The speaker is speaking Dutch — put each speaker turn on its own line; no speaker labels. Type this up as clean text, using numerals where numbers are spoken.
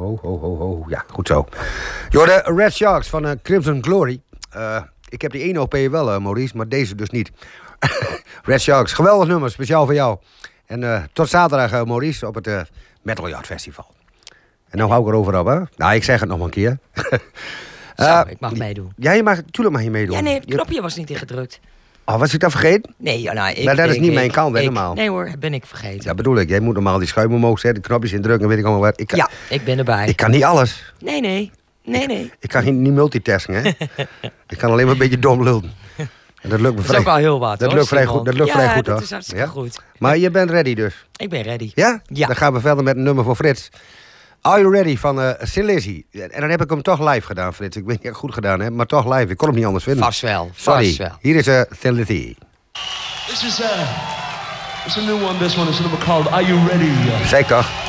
Ho. Ja, goed zo. Joh, de Red Sharks van Crimson Glory. Ik heb die 1 OP wel, Maurice, maar deze dus niet. Red Sharks, geweldig nummer, speciaal voor jou. En tot zaterdag, Maurice, op het Metal Yard Festival. En nou hou ik erover op, hè? Nou, ik zeg het nog een keer.
Zo, ik mag meedoen.
Ja, tuurlijk mag je meedoen.
Ja, nee, het knopje was niet ingedrukt.
Oh, was ik dat vergeten?
Nee,
maar dat is niet mijn kant, helemaal.
Nee hoor, ben ik vergeten.
Dat bedoel ik. Jij moet normaal die schuim omhoog zetten, de knopjes indrukken, weet ik allemaal wat.
Ik ben erbij.
Ik kan niet alles.
Nee. Ik
kan niet multitasken, hè. Ik kan alleen maar een beetje dom lullen. En dat lukt me vrij.
Dat is ook al heel wat,
Dat lukt vrij goed. Dat lukt vrij goed, hoor.
Dat is hartstikke goed.
Maar je bent ready dus?
Ik ben ready.
Ja?
Ja.
Dan gaan we verder met een nummer voor Frits. Are You Ready van Thin Lizzy. En dan heb ik hem toch live gedaan, Frits. Ik weet niet of ik het goed gedaan heb, maar toch live. Ik kon hem niet anders vinden.
Vast wel.
Sorry. Hier is Thin Lizzy.
This is a new one. This one is a number called Are You Ready?
Zeg toch?